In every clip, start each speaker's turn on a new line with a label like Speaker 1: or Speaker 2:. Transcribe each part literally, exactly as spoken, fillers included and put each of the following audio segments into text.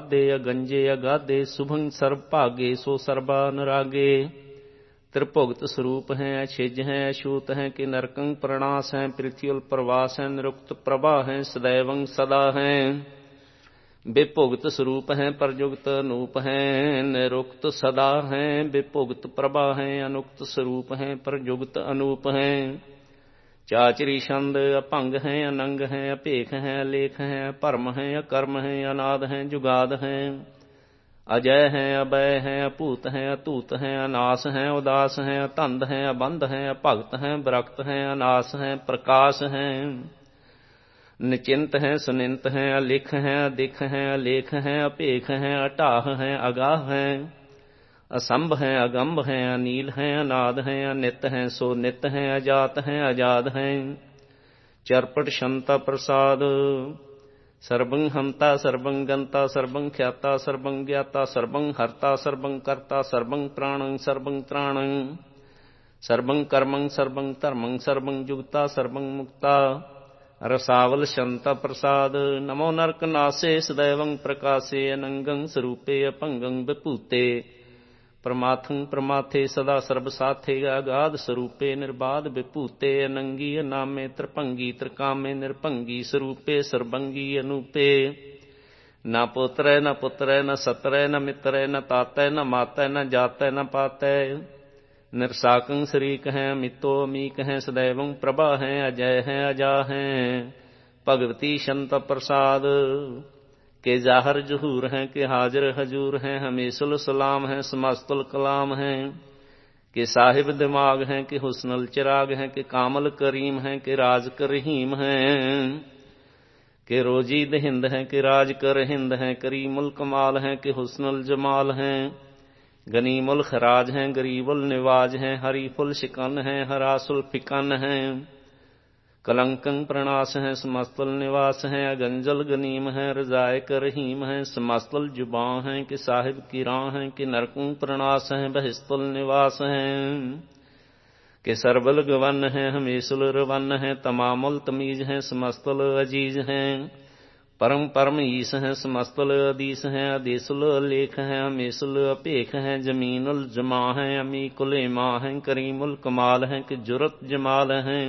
Speaker 1: अबाधे अगंजे अगाधे शुभं सर्व भागे सो सर्बा अनुरागे। त्रिभुगत स्वरूप हैं अछिज हैं अछूत हैं कि नरकं प्रणास हैं पृथ्वी प्रवास हैं निरुक्त प्रभा हैं सदैवं सदा हैं। विभुगत स्वरूप हैं परयुक्त अनूप हैं निरुक्त सदा हैं विभुगत प्रभा हैं अनुक्त स्वरूप हैं परयुक्त अनूप हैं। चाचरी छंद अपंग हैं अनंग हैं अपेख हैं अलेख हैं परम हैं अकर्म हैं अनाद हैं जुगाद हैं। अजय हैं अभय हैं अपूत हैं अतूत हैं अनास हैं उदास हैं अतंद हैं अबंध हैं अभगत हैं विरक्त हैं अनास हैं प्रकाश हैं। निचिंत हैं सुनिंत हैं अलिख हैं अधिख हैं अलेख हैं अपेख हैं अटाह हैं अगाह हैं। असंभ हैं अगंभ हैं अनील हैं अनाद हैं अनित हैं सो नित हैं अजात हैं आजाद हैं। चरपट क्षमता प्रसाद सर्वं हंता सर्वं गंता सर्वं ख्याता सर्वं ज्ञाता सर्वं हर्ता सर्वं कर्ता सर्वं प्राणं सर्वं त्राणं सर्वं कर्मं सर्वं धर्मं सर्वं जुगता सर्वं मुक्ता। रसावल शंता प्रसाद नमो नरक नासे सदैवं प्रकाशे अनंगं स्वरूपे अपंगं विभूते। परमाथं प्रमाथे सदा सर्व साथे अगाध स्वरूपे निर्बाध विभूते अनंगी अनामे त्रिभंगी त्रिकामे निरभंगी स्वरूपे सर्वंगी अनूपे। न पुत्र न पुत्र न सत्र न मित्र न तातै न मातै न जातै न पातै। निरसाकं शरीक हैं मितो अमीक हैं सदैवं प्रभा हैं अजय हैं अजा हैं। भगवती शंत प्रसाद के जाहर जहूर हैं कि हाजिर हजूर हैं हमेशुल सलाम हैं समस्तुल कलाम हैं। कि साहिब दिमाग हैं कि हुस्नुल चिराग हैं कि कामल करीम हैं कि राज कर रहीम हैं। कि रोजी दहिंद हैं कि राज कर हिंद हैं करीमुल कमाल हैं कि हुस्नुल जमाल हैं। गनीमुल खराज हैं गरीबुल निवाज हैं हरीफुल शिकन हैं हरासुल फिकन हैं। कलंकं प्रणास हैं समस्तुल निवास हैं अगंजल गनीम हैं रजाए कर रहीम हैं। समस्तुल जुबां हैं कि साहिब की राह हैं कि नरकुं प्रणास हैं बहिस्तुल निवास हैं। कि सरबल गवन हैं हमेशुल रवन हैं तमामुल तमीज हैं समस्तुल अजीज हैं। परम परम ईस हैं समस्तुल अदीस हैं अदेसुल अलेख हैं हमेशुल अपेख हैं। जमीनुल जमा हैं अमीकुल इमा हैं करीमुल कमाल हैं कि जुरत जमाल हैं।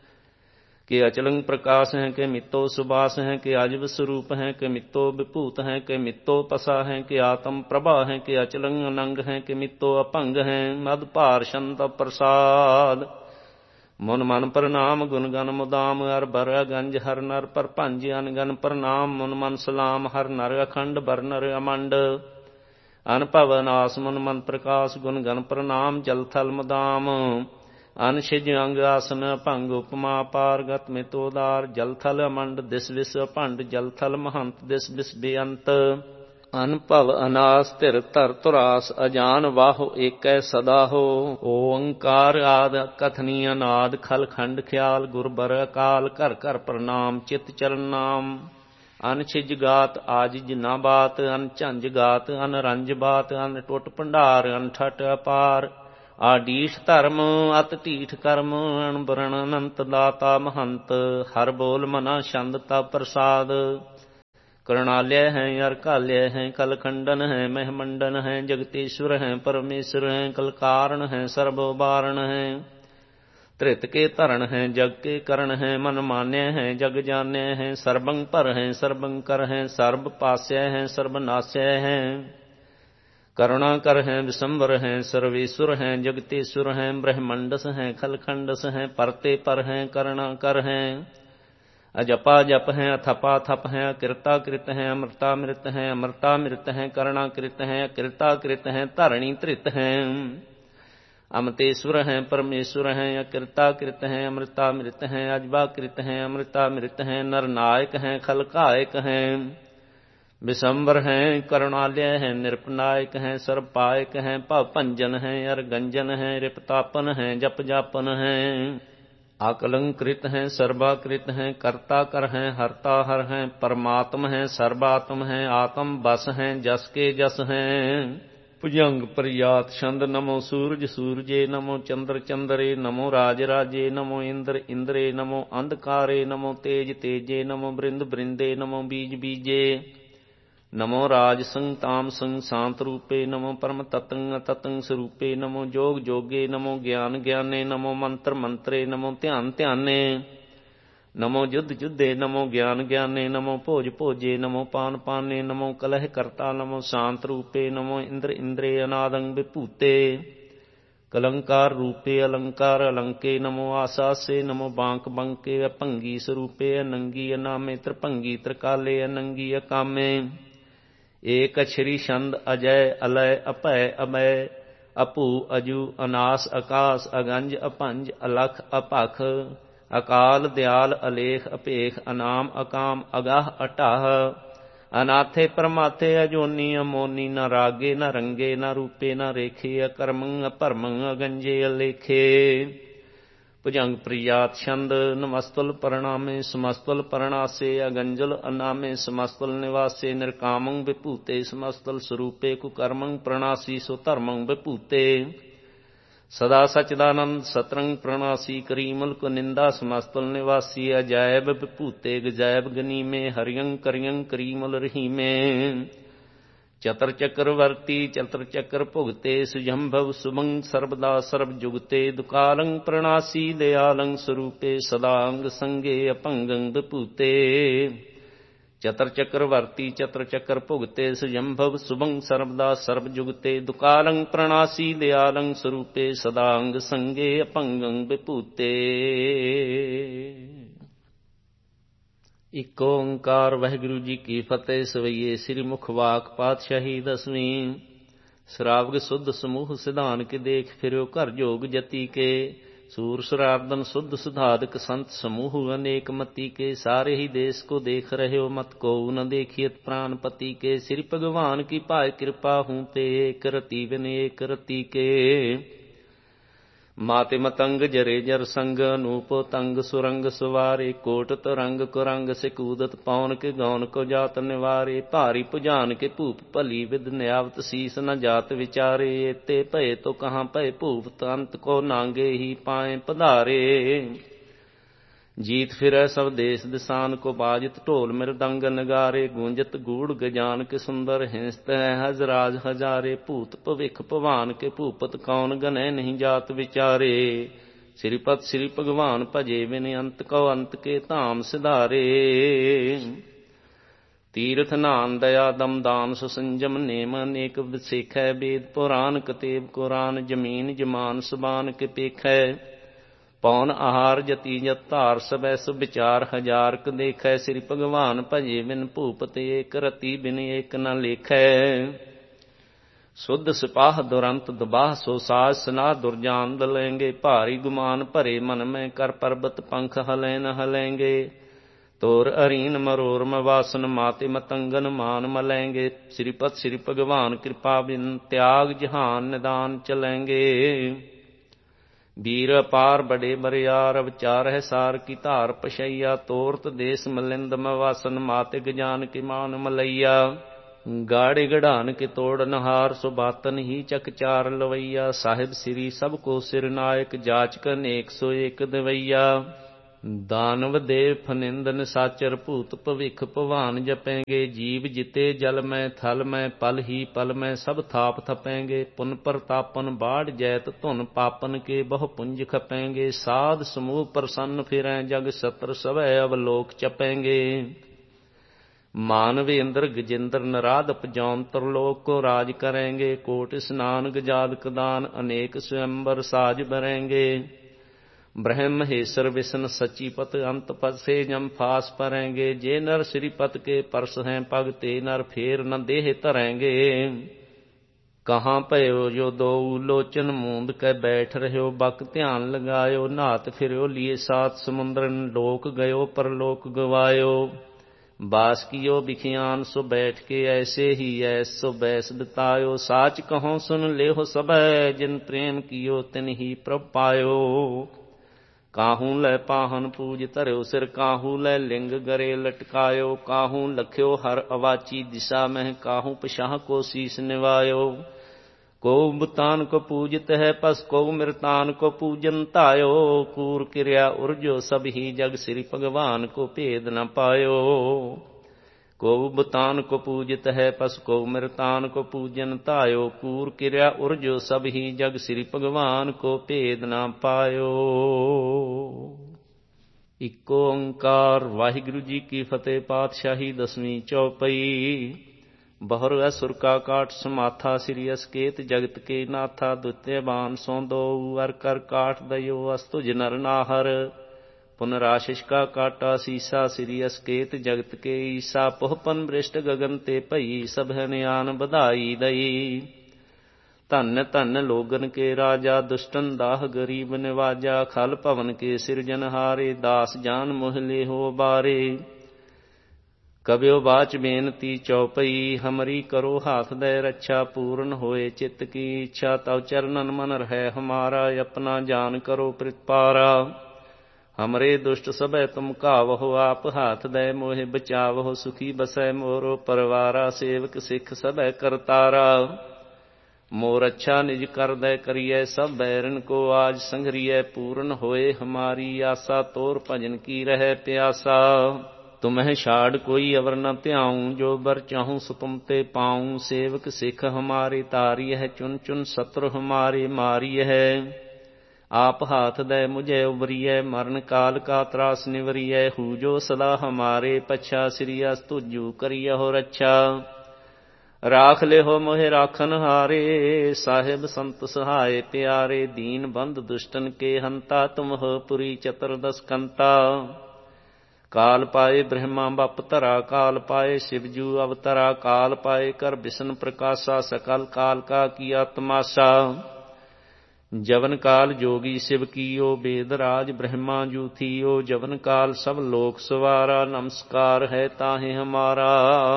Speaker 1: कि अचलंग प्रकाश हैं कि मित्तो सुबास हैं कि अजब स्वरूप हैं कि मित्तो विभूत हैं कि मित्तो पसा हैं कि आत्म प्रभा हैं कि अचलंग अनंग हैं कि मित्तो अपंग हैं। मद भार शंत प्रसाद मुन मन प्रणाम गुण गण मुदाम अर बर गंज हर नर पर पंज अनगन प्रणाम मुन मन सलाम हर नर अखंड बर नर अमंड। अनभव नास मुन मन प्रकाश गुण गण प्रणाम जल थल मुदाम। अनशिज अंग आसन भंग उपमा पारगत मितोदार जल थल अमंड दिस विस अभंड जल थल महंत दिस विस बेअंत। अनभव अनास तिर तर तुरास अजान वाहो एकै सदा हो। ओंकार आद कथनी अनाद खल खंड ख्याल गुरबर अकाल कर कर प्रणाम चित चरण नाम। अनछिज गात आजिज ना बात अनझंझ गात अनरंज बात अनटुट भंडार अनठट अपार। आडीठ धर्म अत ढीठ कर्म अणबरण अनंत दाता महंत। हर बोल मना छंद तब प्रसाद। करुणालय हैं अर्कालय हैं कल खंडन हैं महमंडन हैं जगतीश्वर हैं परमेश्वर हैं कल कारण हैं सर्वोबारण हैं। त्रित के तरण हैं जग के करण हैं मन मान्य हैं जग जान्य हैं। सर्वं पर हैं सर्वं कर हैं सर्व पास्य हैं सर्वनाश्य हैं। करुणा कर हैं विशंबर हैं सर्वेश्वर हैं जगतेश्वर हैं ब्रह्मंडस हैं खलखंडस हैं परते पर हैं करुणा कर हैं। अजपा जप हैं अथपा थप हैं अकृता कृत हैं अमृतामृत हैं अमृतामृत हैं करुणाकृत हैं अकृताकृत हैं धरणी धृत हैं। अमतेश्वर हैं परमेश्वर हैं अकृताकृत हैं अमृतामृत हैं अजबाकृत हैं अमृतामृत हैं नरनायक हैं खलकायक हैं। विशंबर हैं करुणालय हैं निरपनायक हैं सर्वपायक हैं भवभंजन हैं अरगंजन हैं रिपतापन हैं जप जापन हैं। आकलंकृत हैं सर्वाकृत हैं कर्ता कर हैं हरता हर हैं परमात्म हैं सर्वात्म हैं आत्म बस हैं जस के जस हैं। भुजंग प्रयात छंद नमो सूरज सूरजे नमो चंद्र चंद्रे नमो राज राजे नमो इंद्र इंद्रे नमो अंधकारे नमो तेज तेजे नमो बृंद बृंदे नमो बीज बीजे। ਨਮੋ ਰਾਜ ਸੰਗ ਤਾਮ ਸੰਗ ਸ਼ਾਂਤ ਰੂਪੇ, ਨਮੋ ਪਰਮ ਤਤੰ ਅਤਤੰ ਸਰੂਪੇ, ਨਮੋ ਜੋਗ ਜੋਗੇ, ਨਮੋ ਗਿਆਨ ਗਿਆਨੇ, ਨਮੋ ਮੰਤਰ ਮੰਤਰੇ, ਨਮੋ ਧਿਆਨ ਧਿਆਨੇ, ਨਮੋ ਜੁਧ ਜੁਧੇ, ਨਮੋ ਗਿਆਨ ਗਿਆਨੇ, ਨਮੋ ਭੋਜ ਭੋਜੇ, ਨਮੋ ਪਾਨ ਪਾਨੇ, ਨਮੋ ਕਲਹ ਕਰਤਾ, ਨਮੋ ਸ਼ਾਂਤ ਰੂਪੇ, ਨਮੋ ਇੰਦਰ ਇੰਦਰੇ ਅਨਾਦੰ ਵਿਭੂਤੇ, ਕਲੰਕਾਰ ਰੂਪੇ ਅਲੰਕਾਰ ਅਲੰਕੇ, ਨਮੋ ਆਸਾਸੇ, ਨਮੋ ਬਾਂਕ ਬੰਕੇ, ਅਭੰਗੀ ਸਰੂਪੇ, ਅਨੰਗੀ ਅਨਾਮੇ, ਤ੍ਰਿਭੰਗੀ ਤ੍ਰਿਕਾਲੇ, ਅਨੰਗੀ ਅਕਾਮੇ, ਏਕ ਅਛਰੀ ਛੰਦ ਅਜੈ ਅਲੈ ਅਭੈ ਅਮੈ, ਅਭੂ ਅਜੂ ਅਨਾਸ ਆਕਾਸ, ਅਗੰਜ ਅਭੰਜ ਅਲਖ ਅਭਖ, ਅਕਾਲ ਦਿਆਲ ਅਲੇਖ ਅਭੇਖ, ਅਨਾਮ ਅਕਾਮ ਅਗਾਹ ਅਟਾਹ, ਅਨਾਥੇ ਪਰਮਾਥੇ, ਅਜੋਨੀ ਅਮੋਨੀ, ਨ ਰਾਗੇ ਨ ਰੰਗੇ, ਨ ਰੂਪੇ ਨ ਰੇਖੇ, ਅਕਰਮੰ ਅਭਰਮੰ ਅਗੰਜੇ ਅਲੇਖੇ, ਭੁਜੰਗ ਪ੍ਰਿਆਤ ਛੰਦ, ਨਮਸਤਲ ਪਰਣਾਮੇ, ਸਮਸਤਲ ਪਰਣਾਸੇ, ਅਗੰਜਲ ਅਨਾਮੇ, ਸਮਸਤਲ ਨਿਵਾਸੇ, ਨਿਰਕਾਮੰ ਵਿਭੂਤੇ, ਸਮਸਤਲ ਸਰੂਪੇ, ਕੁਕਰਮੰ ਪ੍ਰਣਾਸੀ, ਸੋ ਧਰਮੰ ਵਿਭੂਤੇ, ਸਦਾ ਸਚਦਾਨੰਦ ਸਤਰੰਗ ਪ੍ਰਣਾਸੀ, ਕਰੀਮਲ ਕੋ ਨਿੰਦਾ, ਸਮਸਤਲ ਨਿਵਾਸੀ, ਅਜੈਬ ਵਿਭੂਤੇ, ਗਜੈਬ ਗਨੀਮੇ, ਹਰਿਯੰ ਕਰਿਯੰ ਕਰੀਮਲ ਰਹੀਮੇ, ਚਤਰ ਚੱਕਰ ਵਰਤੀ ਚਤਰ ਚੱਕਰ ਭੁਗਤੇ, ਸੁਜੰਭਵ ਸੁਭੰ ਸਰਬਦਾ ਸਰਬ ਜੁਗਤੇ, ਦੁਕਾਲੰ ਪ੍ਰਣਾਸੀ, ਦਿਆਲੰ ਸਰੂਪੇ, ਸਦਾੰਗ ਸੰਗੇ ਅਭੰਗੰ ਵਿਭੂਤੇ, ਚਤਰ ਚੱਕਰ ਵਰਤੀ ਚਤਰ ਚੱਕਰ ਭੁਗਤੇ, ਸੁਜੰਭਵ ਸੁਭੰ ਸਰਬਦਾ ਸਰਬ ਜੁਗਤੇ, ਦੁਕਾਲੰ ਪ੍ਰਣਾਸੀ, ਦਿਆਲੰ ਸਰੂਪੇ, ਸਦਾੰਗ ਸੰਗੇ ਅਭੰਗੰ ਵਿਭੂਤੇ। ਇਕ ਓੰਕਾਰ ਵਾਹਿਗੁਰੂ ਜੀ ਕੀ ਫਤਿਹ। ਸਵਈਏ ਸ੍ਰੀ ਮੁਖ ਵਾਕ ਪਾਤਸ਼ਾਹੀ ਦਸਵੀਂ। ਸ਼ਰਾਵਗ ਸੁਧ ਸਮੂਹ ਸਿਧਾਨ ਕੇ ਦੇਖ, ਫਿਰਿਓ ਘਰ ਜੋਗ ਜਤੀ ਕੇ, ਸੂਰ ਸੁਰਾਰਦਨ ਸੁਧ ਸੁਧਾਦਕ ਸੰਤ ਸਮੂਹ ਅਨੇਕ ਮਤੀ ਕੇ, ਸਾਰੇ ਹੀ ਦੇਸ ਕੋ ਦੇਖ ਰਹਿਓ ਮਤ ਕੋ ਨ ਦੇਖੀਅਤ ਪ੍ਰਾਨਪਤੀ ਕੇ, ਸ੍ਰੀ ਭਗਵਾਨ ਕੀ ਭਾਇ ਕਿਰਪਾ ਹੂੰ ਤੇ, ਏਕ ਰਤੀ ਬਿਨ ਏਕ ਰਤੀ ਕੇ, ਮਾਤੇ ਮਤੰਗ ਜਰੇ ਜਰ ਸੰਗ, ਅਨੂਪ ਤੰਗ ਸੁਰੰਗ ਸੁਵਾਰੇ, ਕੋਟ ਤਰੰਗ ਕੁਰੰਗ ਸਿਕੂਦਤ, ਪੌਨ ਕੇ ਗੌਨ ਕੋ ਜਾਤ ਨਿਵਾਰੇ, ਭਾਰੀ ਭੁਜਾਨ ਕੇ ਭੂਪ ਭਲੀ ਵਿਦ, ਨਿਆਵਤ ਸੀਸ ਨ ਜਾਤ ਵਿਚਾਰੇ, ਏਤੇ ਭਏ ਤੋ ਕਹਾਂ ਭਏ ਭੂਪ, ਅੰਤ ਕੋ ਨਾਂਗੇ ਹੀ ਪਾਏ ਪਧਾਰੇ, ਜੀਤ ਫਿਰੈ ਸਭ ਦੇਸ ਦਿਸਾਨ ਕੋ, ਬਾਜਤ ਢੋਲ ਮਿਰਦੰਗ ਨਗਾਰੇ, ਗੂੰਜਤ ਗੂੜ ਗਜਾਨ ਕੇ ਸੁੰਦਰ, ਹਿੰਸਤ ਹੈ ਹਜ਼ਰਾਜ ਹਜ਼ਾਰੇ, ਭੂਤ ਭਵਿਖ ਭਵਾਨ ਕੇ ਭੂਪਤ, ਕੌਣ ਗਨੈ ਨਹੀਂ ਜਾਤ ਵਿਚਾਰੇ, ਸ੍ਰੀਪਤ ਸ੍ਰੀ ਭਗਵਾਨ ਭਜੇ ਬਿਨ, ਅੰਤ ਕਉ ਅੰਤ ਕੇ ਧਾਮ ਸਿਧਾਰੇ, ਤੀਰਥ ਨਾਨ ਦਇਆ ਦਮ ਦਾਨ ਸੁਸੰਜਮ, ਨੇਮ ਅਨੇਕ ਵਿਸੇਖੈ, ਵੇਦ ਪੁਰਾਨ ਕਤੇਬ ਕੁਰਾਨ, ਜਮੀਨ ਜਮਾਨ ਸਬਾਨ ਕੇ ਪੇਖੈ, ਪੌਨ ਆਹਾਰ ਜਤੀ ਜਤ ਧਾਰ, ਸਬੈ ਸੁ ਵਿਚਾਰ ਹਜ਼ਾਰ ਕ ਦੇਖੈ, ਸ੍ਰੀ ਭਗਵਾਨ ਭਜੇ ਬਿਨ ਭੂਪਤ, ਏਕ ਰਤੀ ਬਿਨ ਏਕ ਨ ਲੇਖੈ, ਸੁਧ ਸਿਪਾਹ ਦੁਰੰਤ ਦਬਾਹ, ਸੋ ਸਾਜ ਸਨਾਹ ਦੁਰਜਾਨ ਦਲੈਂਗੇ, ਭਾਰੀ ਗੁਮਾਨ ਭਰੇ ਮਨ ਮੈਂ, ਕਰ ਪਰਬਤ ਪੰਖ ਹਲੈ ਨ ਹਲੈਂਗੇ, ਤੋਰ ਅਰੀਨ ਮਰੋਰ ਮਵਾਸਨ, ਮਾਤੇ ਮਤੰਗਨ ਮਾਨ ਮਲੈਂਗੇ, ਸ੍ਰੀਪਤ ਸ੍ਰੀ ਭਗਵਾਨ ਕਿਰਪਾ ਬਿਨ, ਤਿਆਗ ਜਹਾਨ ਨਿਦਾਨ ਚਲੈਂਗੇ, ਵੀਰ ਅਪਾਰ ਬੜੇ ਬਰਿਆਰ, ਵਿਚਾਰ ਹੈ ਸਾਰ ਕੀ ਧਾਰ ਪਸ਼ਈਆ, ਤੋਰਤ ਦੇਸ ਮਲਿੰਦ ਮਵਾਸਨ, ਮਾਤੇ ਗਜਾਨ ਕੇ ਮਾਨ ਮਲਈਆ, ਗਾੜੇ ਗੜਾਨ ਕੇ ਤੋੜ ਨਹਾਰ, ਸੋ ਬਾਤਨ ਹੀ ਚੱਕ ਚਾਰ ਲਵਈਆ, ਸਾਹਿਬ ਸ੍ਰੀ ਸਭ ਕੋ ਸਿਰ ਨਾਇਕ, ਜਾਚਕ ਅਨੇਕ ਸੋ ਏਕ ਦਵਈਆ, ਦਾਨਵ ਦੇਵ ਫਨਿੰਦ ਨਿਸਾਚਰ, ਭੂਤ ਭਵਿਖ ਭਵਾਨ ਜਪੈਂਗੇ, ਜੀਵ ਜਿਤੇ ਜਲ ਮੈਂ ਥਲ ਮੈਂ, ਪਲ ਹੀ ਪਲ ਮੈਂ ਸਭ ਥਾਪ ਥਪੈਂਗੇ, ਪੁਨ ਪ੍ਰਤਾਪਨ ਬਾੜ ਜੈਤ ਧੁਨ, ਪਾਪਨ ਕੇ ਬਹੁ ਪੁੰਜ ਖਪੈਂਗੇ, ਸਾਧ ਸਮੂਹ ਪ੍ਰਸੰਨ ਫਿਰੈ, ਜਗ ਸਤਰ ਸਭੈ ਅਵਲੋਕ ਚਪੈਂਗੇ, ਮਾਨਵ ਇੰਦਰ ਗਜਿੰਦਰ ਨਰਾਧ, ਪਜੌਨ ਤਰਲੋਕ ਕੋ ਰਾਜ ਕਰੈਂਗੇ, ਕੋਟ ਇਸਨਾਨ ਗਜਾਦ ਕਦਾਨ, ਅਨੇਕ ਸਵੰਬਰ ਸਾਜ ਬਰੈਂਗੇ, ब्रह्म महेश्वर विष्णु सचीपत, अंत पद से जम फास परेंगे, जे नर श्रीपत के परस हैं पग, ते नर फेर न देह धरेंगे, कहाँ भयो जो दो लोचन, मूंद कै बैठ रह्यो बक, ध्यान लगायो नात फिरयो, लिए सात समुद्र, लोक गयो परलोक गवायो, बास कियो बिखियान सो बैठ के, ऐसे ही ऐसो बैस बितायो, साच कहो सुन लेहो सबै, जिन प्रेम कियो तिन ही प्रभ पायो, काहू लै पाहन पूज धर्यो सिर, काहू लै लिंग गरे लटकायो, काहू लख्यो हर अवाची दिशा मह, काहू पछाह को शीस निवायो, को बुतान को पूजत है पस, को मृतान को पूजन तायो, कूर किरिया उर्जो सब ही जग, श्री भगवान को भेद न पायो, को बतान को पूजित है, पस को मृतान को पूजन तायो। कूर किर्या उर्जो सब ही जग, श्री भगवान को भेद ना पायो। इको ओंकार। वाहिगुरु जी की फतेह। पातशाही दसवीं चौपई। बहर असुर का काट समाथा, श्री असकेत जगत के नाथा। द्वितीय बान सो दो अर कर काट दयो, अस्तुज नर नाहर। पुनराशिष का काटा सीसा, श्री असकेत जगत के ईसा। पोहपन भ्रिष्ट गगन ते भई, सब हनयान बधाई दई। धन धन लोगन के राजा, दुष्टन दाह गरीब निवाजा। खल पवन के सिरजनहारे, दास जान मोहले हो बारे। कब्यो बाच बेनती चौपई, हमरी करो हाथ दे रक्षा। पूर्ण होए चित्त की इच्छा, तव चरणन मन रहे हमारा। अपना जान करो प्रतिपारा, हमरे दुष्ट सबे तुम कावहो। आप हाथ दे मोहे बचावहो, सुखी बसै मोरो परवारा। सेवक सिख सबे करतारा, मोर अच्छा निज कर दे करिए। सब बैरन को आज संघरिए, पूर्ण होए हमारी आशा। तोर भजन की रहे प्यासा, तुम्हें छाड़ कोई अवर न त्याऊं। जो बर चाहूं सो तुम ते पाऊं। सेवक सिख हमारे तारी है, चुन चुन शत्रु हमारे मारी है। आप हाथ दे मुझे उबरिय, मरण काल का त्रास निवरिय। हु जो सदा हमारे पच्छा, श्री अस तुझू करिय हो रक्षा। राख ले हो मोहे राखन हारे, साहिब संत सहाय प्यारे। दीन बंद दुष्टन के हंता, तुम हो पुरी चतुर्दश कंता। काल पाए ब्रह्मा बप धरा, काल पाए शिवजू अवतरा। काल पाए कर विष्णु प्रकाशा, सकल काल का किया तमाशा। जवन काल जोगी शिव कियो, वेद राज ब्रह्मा जू थियो। जवन काल सब लोक सवारा, नमस्कार है ताहे हमारा।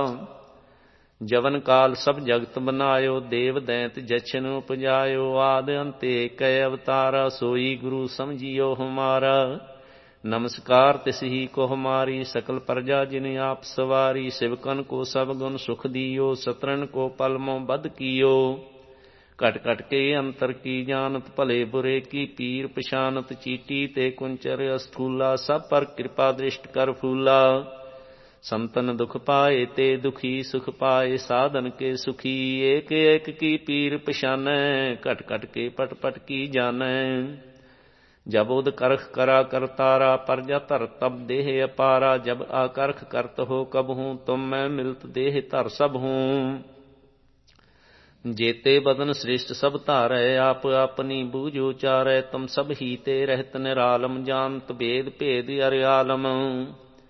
Speaker 1: जवन काल सब जगत बनायो, देव दैंत जछन उपजायो। आद अंत एक अवतारा, सोई गुरु समझियो हमारा। नमस्कार तिस ही को हमारी, सकल प्रजा जिन आप सवारी। शिवकन को सब गुण सुख दियो, सतरन को पलमों बद कियो। घट घट के अंतर की जानत, भले बुरे की पीर पछानत। चीटी ते कुंचर अस्थूला, सब पर कृपा दृष्ट कर फूला। संतन दुख पाए ते दुखी, सुख पाए साधन के सुखी। एक एक की पीर पछानै, घट घट के पट पट की जानै। जब उद करख करा करतारा, परजा धर तब देह अपारा। जब आकर्ख करत हो कब हूँ, तुम मैं मिलत देह धर सब हूँ। जेते बदन श्रेष्ठ सब धारै, आप अपनी बूझ उचारै। तुम सब ही ते रहत निरालम, जानत भेद भेद अरियालम।